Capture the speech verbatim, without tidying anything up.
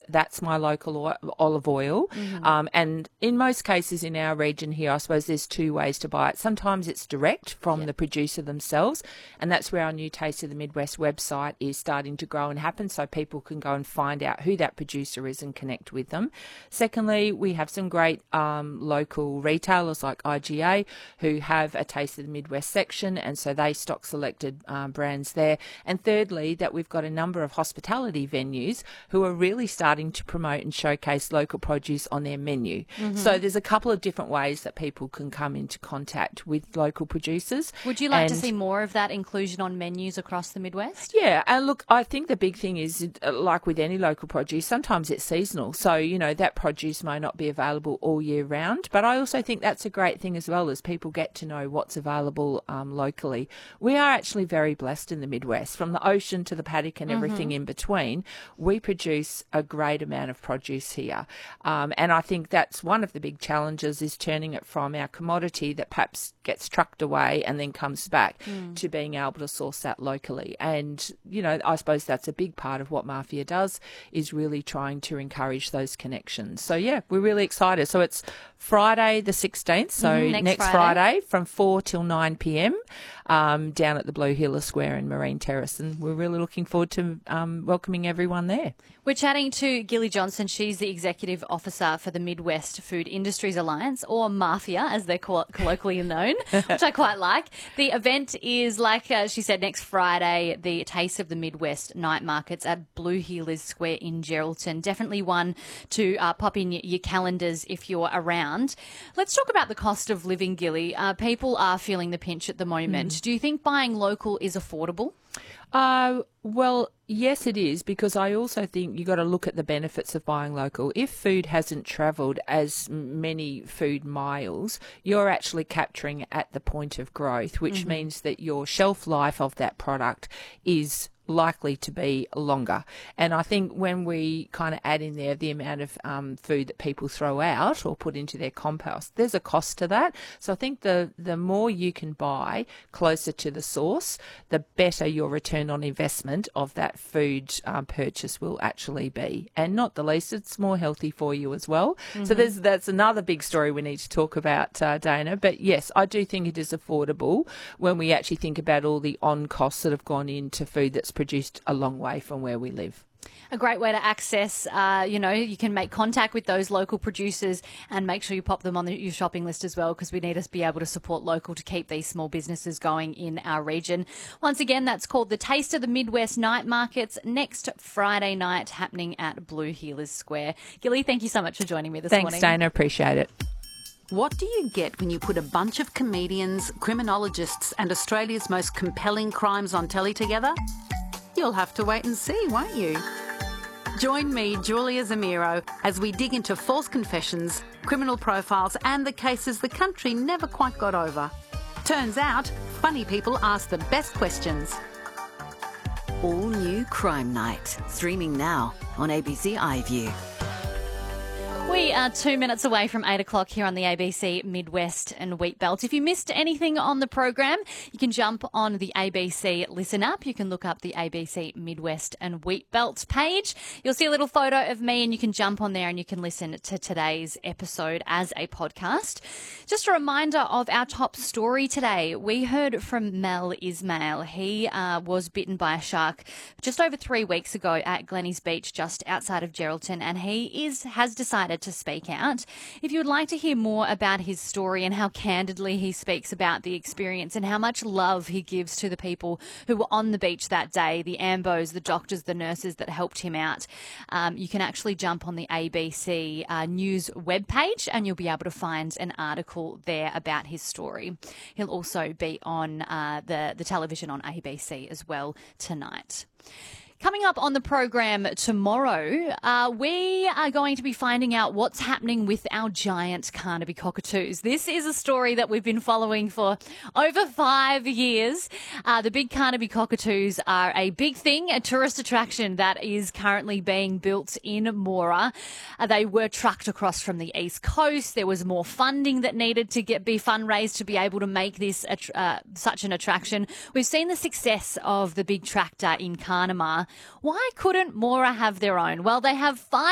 that's my local oil, olive oil. Mm-hmm. Um, and in most cases in our region here, I suppose there's two ways to buy it. Sometimes it's direct from yep. the producer themselves, and that's where our new Taste of the Midwest website is starting to grow and happen, so people can go and find out who that producer is and connect with them. Secondly, we have some great um, local retailers like I G A who have a Taste of the Midwest section, and so they stock selected um, brands there. And thirdly, that we've got a number of hospitality venues who are really starting to promote and showcase local produce on their menu. Mm-hmm. So there's a couple of different ways that people can come into contact with local producers. Would you like and to see more of that inclusion on menus across the Midwest? Yeah, and look, I think the big thing is, like with any local produce, sometimes it's seasonal. So, you know, that produce may not be available all year round. But I also think that's a great thing as well, as people get to know what's available um, locally. We are actually very blessed in the Midwest, from the ocean to the paddock and everything mm-hmm. in between. We produce a great amount of produce here. Um, and I think that's one of the big challenges, is turning it from our commodity that perhaps gets trucked away and then comes back mm. to being able to source that locally. And, you know, I suppose that's a big part of what Mafia does, is really trying to encourage those connections. So, yeah, we're really excited. So it's Friday the sixteenth, so mm, next, next Friday. Friday from four till nine p.m. Um, down at the Blue Heeler Square in Marine Terrace. And we're really looking forward to um, welcoming everyone there. We're chatting to Gilly Johnson. She's the Executive Officer for the Midwest Food Industries Alliance, or Mafia, as they're colloquially known, which I quite like. The event is, like uh, she said, next Friday, the Taste of the Midwest night markets at Blue Heelers Square in Geraldton. Definitely one to uh, pop in your, your calendars if you're around. Let's talk about the cost of living, Gilly. Uh, people are feeling the pinch at the moment. Mm. Do you think buying local is affordable? Uh, well, yes, it is, because I also think you got to look at the benefits of buying local. If food hasn't travelled as many food miles, you're actually capturing at the point of growth, which mm-hmm. means that your shelf life of that product is likely to be longer. And I think when we kind of add in there the amount of um, food that people throw out or put into their compost, there's a cost to that. So I think the, the more you can buy closer to the source, the better your return on investment of that food um, purchase will actually be. And not the least, it's more healthy for you as well. Mm-hmm. So there's that's another big story we need to talk about, uh, Dana. But yes, I do think it is affordable when we actually think about all the on costs that have gone into food that's produced a long way from where we live. A great way to access, uh, you know, you can make contact with those local producers and make sure you pop them on the, your shopping list as well, because we need to be able to support local to keep these small businesses going in our region. Once again, that's called the Taste of the Midwest Night Markets, next Friday night, happening at Blue Heelers Square. Gilly, thank you so much for joining me this Thanks, morning. Thanks, Dana. Appreciate it. What do you get when you put a bunch of comedians, criminologists and Australia's most compelling crimes on telly together? You'll have to wait and see, won't you? Join me, Julia Zamiro, as we dig into false confessions, criminal profiles and the cases the country never quite got over. Turns out, funny people ask the best questions. All new Crime Night, streaming now on A B C iView. We are two minutes away from eight o'clock here on the A B C Midwest and Wheat Belt. If you missed anything on the program, you can jump on the A B C Listen app. You can look up the A B C Midwest and Wheat Belt page. You'll see a little photo of me and you can jump on there and you can listen to today's episode as a podcast. Just a reminder of our top story today. We heard from Mel Ismail. He uh, was bitten by a shark just over three weeks ago at Glenny's Beach, just outside of Geraldton, and he is has decided to speak out. If you would like to hear more about his story and how candidly he speaks about the experience and how much love he gives to the people who were on the beach that day, the ambos, the doctors, the nurses that helped him out, um, you can actually jump on the A B C uh, News webpage and you'll be able to find an article there about his story. He'll also be on uh, the, the television on A B C as well tonight. Coming up on the program tomorrow, uh, we are going to be finding out what's happening with our giant Carnaby cockatoos. This is a story that we've been following for over five years. Uh, the big Carnaby cockatoos are a big thing, a tourist attraction that is currently being built in Moora. Uh, they were trucked across from the East Coast. There was more funding that needed to get be fundraised to be able to make this uh, such an attraction. We've seen the success of the big tractor in Carnamah. Why couldn't Moora have their own? Well, they have five